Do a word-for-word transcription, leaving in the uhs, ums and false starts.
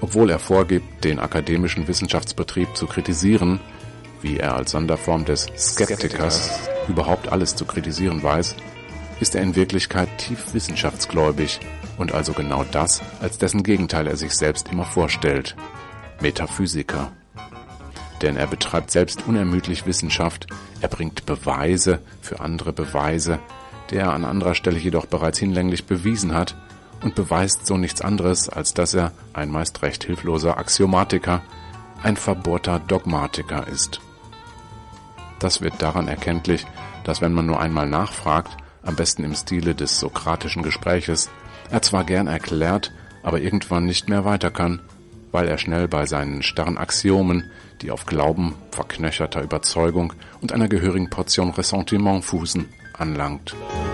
Obwohl er vorgibt, den akademischen Wissenschaftsbetrieb zu kritisieren, wie er als Sonderform des Skeptikers überhaupt alles zu kritisieren weiß, ist er in Wirklichkeit tief wissenschaftsgläubig und also genau das, als dessen Gegenteil er sich selbst immer vorstellt: Metaphysiker. Denn er betreibt selbst unermüdlich Wissenschaft, er bringt Beweise für andere Beweise, die er an anderer Stelle jedoch bereits hinlänglich bewiesen hat, und beweist so nichts anderes, als dass er ein meist recht hilfloser Axiomatiker, ein verbohrter Dogmatiker ist. Das wird daran erkenntlich, dass wenn man nur einmal nachfragt, am besten im Stile des sokratischen Gespräches, er zwar gern erklärt, aber irgendwann nicht mehr weiter kann, weil er schnell bei seinen starren Axiomen, die auf Glauben, verknöcherter Überzeugung und einer gehörigen Portion Ressentiment fußen, anlangt.